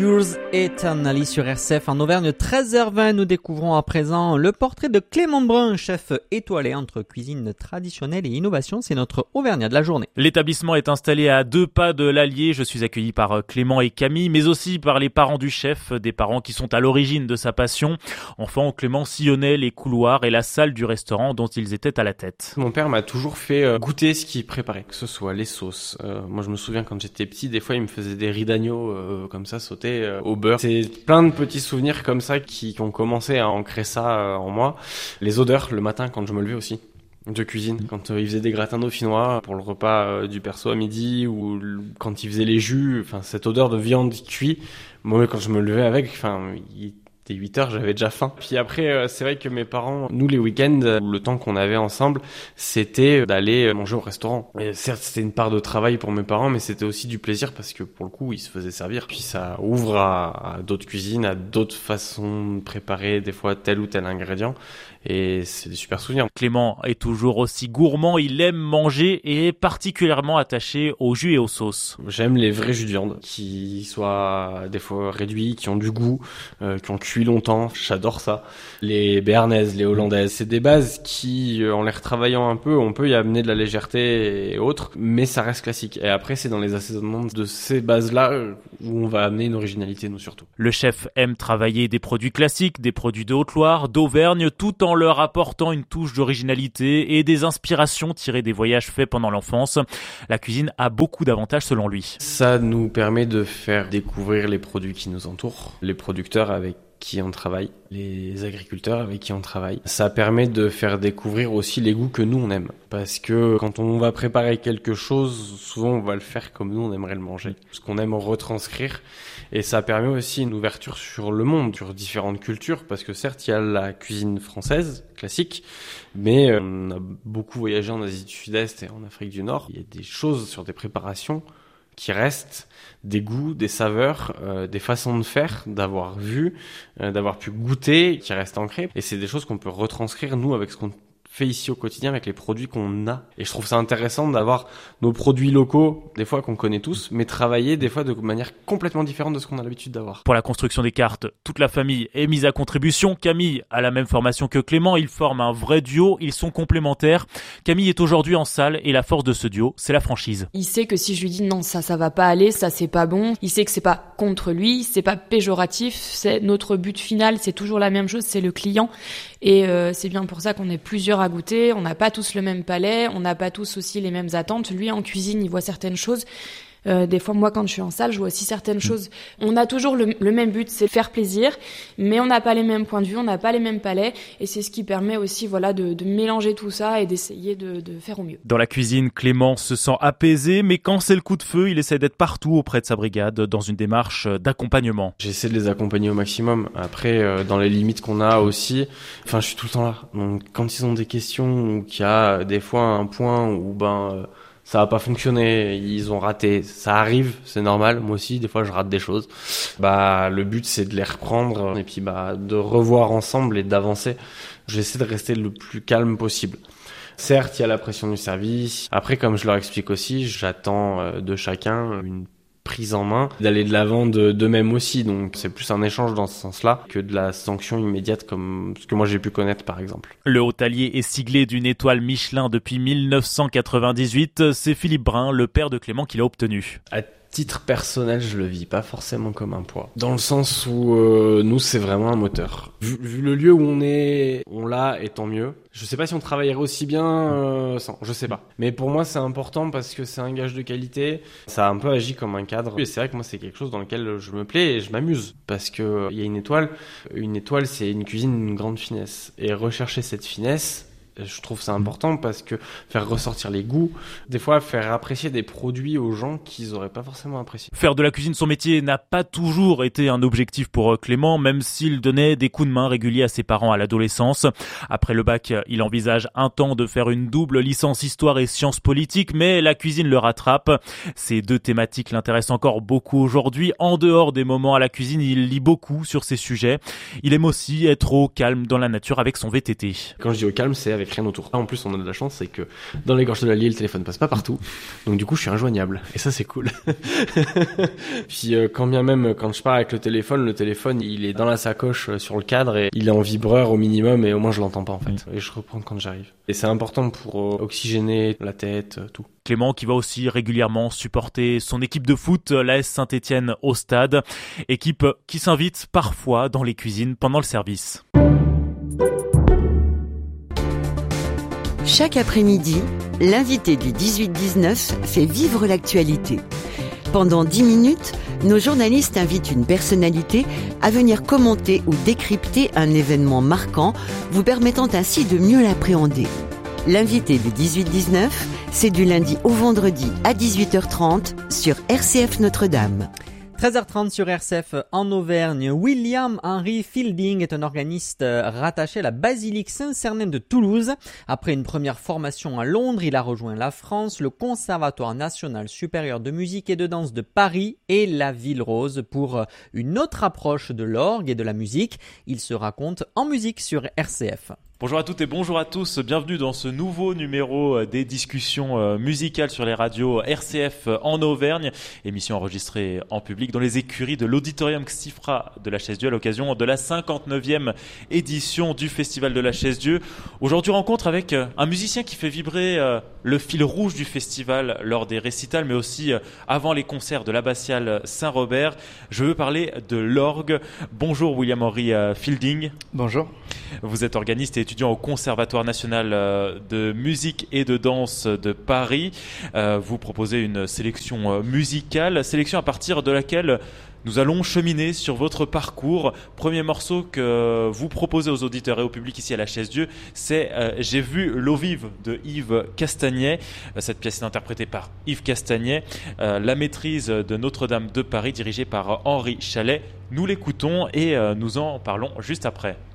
Yours Eternally sur RCF en Auvergne, 13h20. Nous découvrons à présent le portrait de Clément Brun, chef étoilé entre cuisine traditionnelle et innovation. C'est notre Auvergnat de la journée. L'établissement est installé à 2 pas de l'Allier. Je suis accueilli par Clément et Camille, mais aussi par les parents du chef, des parents qui sont à l'origine de sa passion. Enfant, Clément sillonnait les couloirs et la salle du restaurant dont ils étaient à la tête. Mon père m'a toujours fait goûter ce qu'il préparait, que ce soit les sauces. Moi, je me souviens quand j'étais petit, des fois, il me faisait des riz d'agneau comme ça, sautés au beurre. C'est plein de petits souvenirs comme ça qui ont commencé à ancrer ça en moi. Les odeurs le matin quand je me levais aussi de cuisine, quand il faisait des gratins dauphinois pour le repas du perso à midi, ou quand il faisait les jus, enfin cette odeur de viande cuite, moi quand je me levais avec, il était 8h, j'avais déjà faim. Puis après, c'est vrai que mes parents, nous les week-ends, le temps qu'on avait ensemble, c'était d'aller manger au restaurant. Et certes, c'était une part de travail pour mes parents, mais c'était aussi du plaisir parce que pour le coup, ils se faisaient servir. Puis ça ouvre à d'autres cuisines, à d'autres façons de préparer des fois tel ou tel ingrédient. Et c'est des super souvenirs. Clément est toujours aussi gourmand, il aime manger et est particulièrement attaché aux jus et aux sauces. J'aime les vrais jus de viande, qui soient des fois réduits, qui ont du goût, qui ont cuit longtemps. J'adore ça. Les béarnaises, les hollandaises, c'est des bases qui, en les retravaillant un peu, on peut y amener de la légèreté et autres, mais ça reste classique. Et après, c'est dans les assaisonnements de ces bases-là où on va amener une originalité, nous surtout. Le chef aime travailler des produits classiques, des produits de Haute-Loire, d'Auvergne, tout en leur apportant une touche d'originalité et des inspirations tirées des voyages faits pendant l'enfance. La cuisine a beaucoup d'avantages selon lui. Ça nous permet de faire découvrir les produits qui nous entourent, les producteurs avec qui on travaille, les agriculteurs avec qui on travaille. Ça permet de faire découvrir aussi les goûts que nous on aime. Parce que quand on va préparer quelque chose, souvent on va le faire comme nous on aimerait le manger. Ce qu'on aime retranscrire. Et ça permet aussi une ouverture sur le monde, sur différentes cultures. Parce que certes, il y a la cuisine française, classique. Mais on a beaucoup voyagé en Asie du Sud-Est et en Afrique du Nord. Il y a des choses sur des préparations qui restent, des goûts, des saveurs, des façons de faire, d'avoir vu, d'avoir pu goûter, qui restent ancrées. Et c'est des choses qu'on peut retranscrire, nous, avec ce qu'on fait ici au quotidien, avec les produits qu'on a. Et je trouve ça intéressant d'avoir nos produits locaux, des fois qu'on connaît tous, mais travailler des fois de manière complètement différente de ce qu'on a l'habitude d'avoir. Pour la construction des cartes, toute la famille est mise à contribution. Camille a la même formation que Clément, ils forment un vrai duo, ils sont complémentaires. Camille est aujourd'hui en salle et la force de ce duo, c'est la franchise. Il sait que si je lui dis non, ça va pas aller, ça c'est pas bon, il sait que c'est pas contre lui, c'est pas péjoratif, c'est notre but final, c'est toujours la même chose, c'est le client. Et c'est bien pour ça qu'on est plusieurs à goûter, on n'a pas tous le même palais, on n'a pas tous aussi les mêmes attentes. Lui en cuisine, il voit certaines choses. Des fois, moi, quand je suis en salle, je vois aussi certaines choses. On a toujours le même but, c'est faire plaisir, mais on n'a pas les mêmes points de vue, on n'a pas les mêmes palais, et c'est ce qui permet aussi, de mélanger tout ça et d'essayer de faire au mieux. Dans la cuisine, Clément se sent apaisé, mais quand c'est le coup de feu, il essaie d'être partout auprès de sa brigade, dans une démarche d'accompagnement. J'essaie de les accompagner au maximum. Après, dans les limites qu'on a aussi, je suis tout le temps là. Donc, quand ils ont des questions ou qu'il y a des fois un point où, ça va pas fonctionner, ils ont raté, ça arrive, c'est normal, moi aussi des fois je rate des choses. Le but c'est de les reprendre et puis de revoir ensemble et d'avancer. J'essaie de rester le plus calme possible. Certes, il y a la pression du service. Après, comme je leur explique aussi, j'attends de chacun une prise en main, d'aller de l'avant d'eux-mêmes aussi. Donc c'est plus un échange dans ce sens-là que de la sanction immédiate comme ce que moi j'ai pu connaître par exemple. Le Haut-Allier est siglé d'une étoile Michelin depuis 1998. C'est Philippe Brun, le père de Clément, qui l'a obtenu. À titre personnel, je le vis pas forcément comme un poids. Dans le sens où nous, c'est vraiment un moteur. Vu le lieu où on l'a, et tant mieux. Je sais pas si on travaillerait aussi bien sans, je sais pas. Mais pour moi, c'est important parce que c'est un gage de qualité. Ça a un peu agi comme un cadre. Et c'est vrai que moi, c'est quelque chose dans lequel je me plais et je m'amuse. Parce que il y a une étoile. Une étoile, c'est une cuisine d'une grande finesse. Et rechercher cette finesse, je trouve ça important parce que faire ressortir les goûts, des fois faire apprécier des produits aux gens qu'ils auraient pas forcément apprécié. Faire de la cuisine son métier n'a pas toujours été un objectif pour Clément, même s'il donnait des coups de main réguliers à ses parents à l'adolescence. Après le bac, il envisage un temps de faire une double licence histoire et sciences politiques, mais la cuisine le rattrape. Ces deux thématiques l'intéressent encore beaucoup aujourd'hui. En dehors des moments à la cuisine, il lit beaucoup sur ces sujets. Il aime aussi être au calme dans la nature avec son VTT. Quand je dis au calme, c'est avec rien autour. En plus, on a de la chance, c'est que dans les gorges de l'Allier, le téléphone passe pas partout. Donc du coup, je suis injoignable. Et ça, c'est cool. Puis quand bien même, quand je pars avec le téléphone, il est dans la sacoche sur le cadre et il est en vibreur au minimum et au moins je l'entends pas en fait. Et je reprends quand j'arrive. Et c'est important pour oxygéner la tête, tout. Clément qui va aussi régulièrement supporter son équipe de foot, l'AS Saint-Étienne au stade. Équipe qui s'invite parfois dans les cuisines pendant le service. Chaque après-midi, l'invité du 18-19 fait vivre l'actualité. Pendant 10 minutes, nos journalistes invitent une personnalité à venir commenter ou décrypter un événement marquant, vous permettant ainsi de mieux l'appréhender. L'invité du 18-19, c'est du lundi au vendredi à 18h30 sur RCF Notre-Dame. 13h30 sur RCF en Auvergne. William Henry Fielding est un organiste rattaché à la basilique Saint-Cernin de Toulouse. Après une première formation à Londres, il a rejoint la France, le Conservatoire national supérieur de musique et de danse de Paris et la Ville Rose pour une autre approche de l'orgue et de la musique. Il se raconte en musique sur RCF. Bonjour à toutes et bonjour à tous, bienvenue dans ce nouveau numéro des discussions musicales sur les radios RCF en Auvergne, émission enregistrée en public dans les écuries de l'Auditorium Xifra de la Chaise-Dieu à l'occasion de la 59e édition du Festival de la Chaise-Dieu. Aujourd'hui, rencontre avec un musicien qui fait vibrer le fil rouge du festival lors des récitals, mais aussi avant les concerts de l'abbatiale Saint-Robert. Je veux parler de l'orgue. Bonjour William Henry Fielding. Bonjour. Vous êtes organiste et étudiant au Conservatoire national de musique et de danse de Paris. Vous proposez une sélection musicale, sélection à partir de laquelle nous allons cheminer sur votre parcours. Premier morceau que vous proposez aux auditeurs et au public ici à la Chaise-Dieu, c'est J'ai vu l'eau vive de Yves Castagnet. Cette pièce est interprétée par Yves Castagnet. La maîtrise de Notre-Dame de Paris, dirigée par Henri Chalet. Nous l'écoutons et nous en parlons juste après.